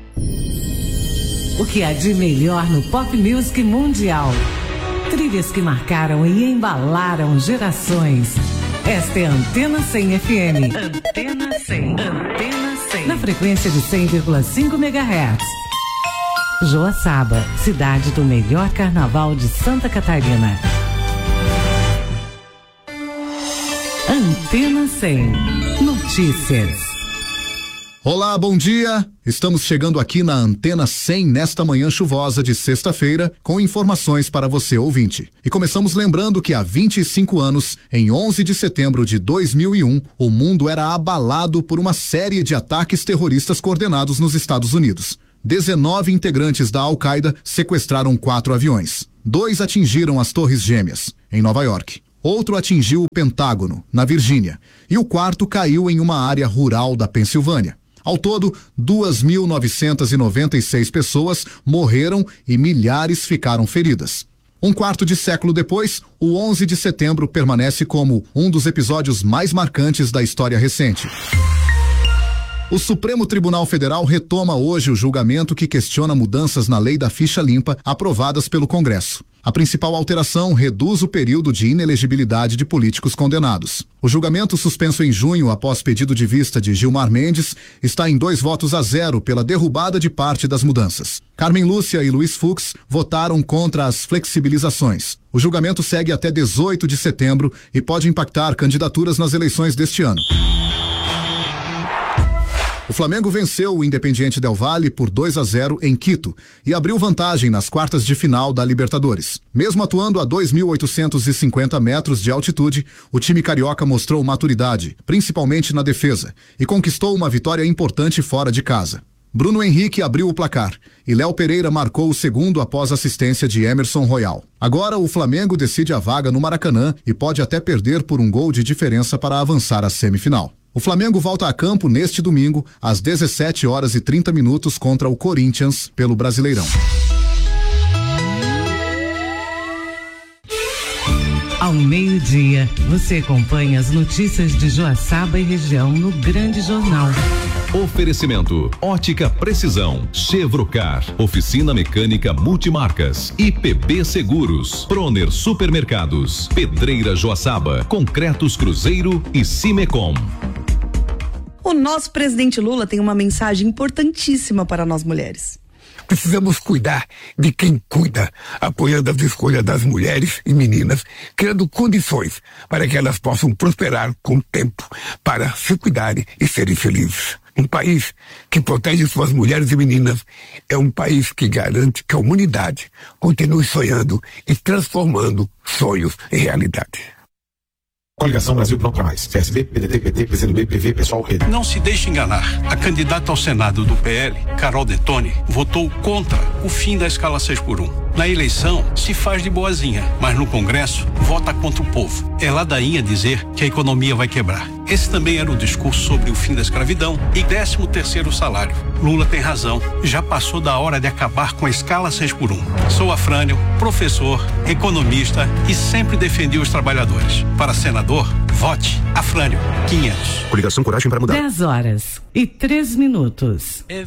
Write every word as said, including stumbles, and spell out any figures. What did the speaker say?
O que há de melhor no pop music mundial? Trilhas que marcaram e embalaram gerações. Esta é a Antena cem F M. Antena cem. Antena cem. Na frequência de cem vírgula cinco megahertz. Joaçaba, cidade do melhor carnaval de Santa Catarina. Antena cem. Notícias. Olá, bom dia. Estamos chegando aqui na Antena cem nesta manhã chuvosa de sexta-feira com informações para você, ouvinte. E começamos lembrando que há vinte e cinco anos, em onze de setembro de dois mil e um, o mundo era abalado por uma série de ataques terroristas coordenados nos Estados Unidos. dezenove integrantes da Al-Qaeda sequestraram quatro aviões. Dois atingiram as Torres Gêmeas, em Nova York. Outro atingiu o Pentágono, na Virgínia. E o quarto caiu em uma área rural da Pensilvânia. Ao todo, duas mil novecentas e noventa e seis pessoas morreram e milhares ficaram feridas. Um quarto de século depois, o onze de setembro permanece como um dos episódios mais marcantes da história recente. O Supremo Tribunal Federal retoma hoje o julgamento que questiona mudanças na lei da ficha limpa aprovadas pelo Congresso. A principal alteração reduz o período de inelegibilidade de políticos condenados. O julgamento, suspenso em junho após pedido de vista de Gilmar Mendes, está em dois votos a zero pela derrubada de parte das mudanças. Carmen Lúcia e Luiz Fux votaram contra as flexibilizações. O julgamento segue até dezoito de setembro e pode impactar candidaturas nas eleições deste ano. O Flamengo venceu o Independiente Del Valle por dois a zero em Quito e abriu vantagem nas quartas de final da Libertadores. Mesmo atuando a dois mil oitocentos e cinquenta metros de altitude, o time carioca mostrou maturidade, principalmente na defesa, e conquistou uma vitória importante fora de casa. Bruno Henrique abriu o placar e Léo Pereira marcou o segundo após assistência de Emerson Royal. Agora o Flamengo decide a vaga no Maracanã e pode até perder por um gol de diferença para avançar à semifinal. O Flamengo volta a campo neste domingo, às dezessete horas e trinta minutos, contra o Corinthians, pelo Brasileirão. Ao meio-dia, você acompanha as notícias de Joaçaba e região no Grande Jornal. Oferecimento: Ótica Precisão, Chevrocar, Oficina Mecânica Multimarcas, I P B Seguros, Proner Supermercados, Pedreira Joaçaba, Concretos Cruzeiro e Cimecom. O nosso presidente Lula tem uma mensagem importantíssima para nós mulheres. Precisamos cuidar de quem cuida, apoiando as escolhas das mulheres e meninas, criando condições para que elas possam prosperar com o tempo, para se cuidarem e serem felizes. Um país que protege suas mulheres e meninas é um país que garante que a humanidade continue sonhando e transformando sonhos em realidade. Coligação Brasil Pronto pra Mais. P S B, P D T, P T, P C do B, P V, Pessoal, Rede. Não se deixe enganar. A candidata ao Senado do P L, Carol Detoni, votou contra o fim da escala seis por um. Na eleição, se faz de boazinha, mas no Congresso, vota contra o povo. É ladainha dizer que a economia vai quebrar. Esse também era o discurso sobre o fim da escravidão e décimo terceiro salário. Lula tem razão. Já passou da hora de acabar com a escala seis por um. Sou Afrânio, professor, economista e sempre defendi os trabalhadores. Para senador, vote Afrânio quinhentos. Coligação Coragem para Mudar. dez horas e três minutos.